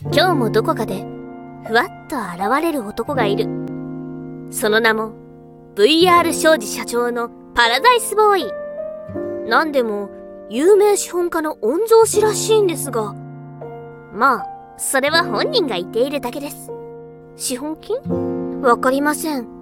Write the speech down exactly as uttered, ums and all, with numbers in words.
今日もどこかでふわっと現れる男がいる。その名も ブイアール 商事社長のパラダイスボーイ。なんでも有名資本家の御曹司らしいんですが、まあそれは本人が言っているだけです。資本金？わかりません。